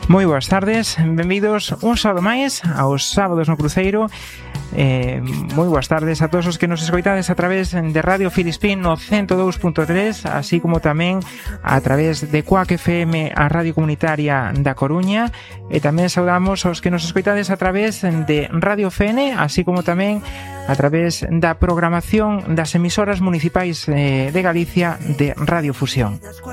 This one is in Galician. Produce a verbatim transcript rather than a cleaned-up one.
Moi boas tardes, benvidos un sábado máis aos Sábados no Cruceiro. Eh, moi boas tardes a todos os que nos escoitades a través de Radio Filispín no ciento dous punto tres, así como tamén a través de Cuac F M, a Radio Comunitaria da Coruña, e tamén saudamos os que nos escoitades a través de Radio F N, así como tamén a través da programación das emisoras municipais eh, de Galicia de Radio Fusión.